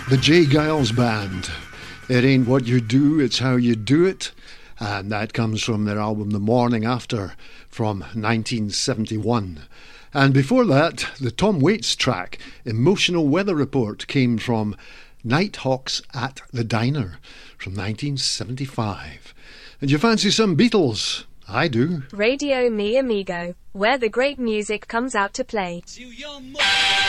The J. Giles Band. It ain't what you do, it's how you do it. And that comes from their album The Morning After from 1971. And before that, the Tom Waits track, Emotional Weather Report, came from Nighthawks at the Diner from 1975. And you fancy some Beatles? I do. Radio Mi Amigo, where the great music comes out to play. To your